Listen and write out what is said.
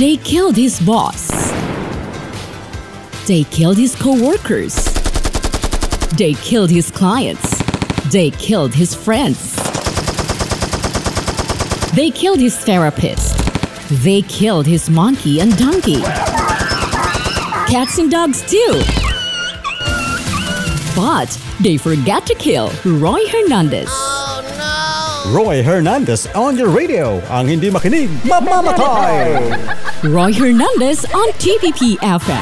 They killed his boss. They killed his co-workers. They killed his clients. They killed his friends. They killed his therapist. They killed his monkey and donkey. Cats and dogs too. But they forgot to kill Roy Hernandez. Roy Hernandez on your radio. Ang hindi makinig, mamamatay! Roy Hernandez on TPP FM.